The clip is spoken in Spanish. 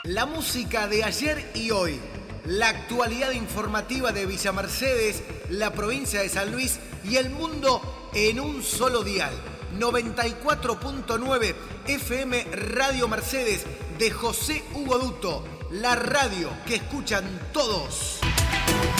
La música de ayer y hoy, la actualidad informativa de Villa Mercedes, la provincia de San Luis y el mundo en un solo dial. 94.9 FM Radio Mercedes de José Hugo Duto, la radio que escuchan todos.